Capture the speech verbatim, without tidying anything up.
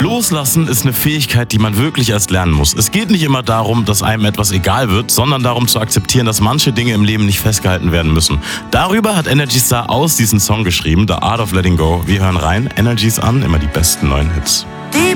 Loslassen ist eine Fähigkeit, die man wirklich erst lernen muss. Es geht nicht immer darum, dass einem etwas egal wird, sondern darum zu akzeptieren, dass manche Dinge im Leben nicht festgehalten werden müssen. Darüber hat Energy Star aus diesen Song geschrieben, The Art of Letting Go. Wir hören rein, Energy ist an, immer die besten neuen Hits.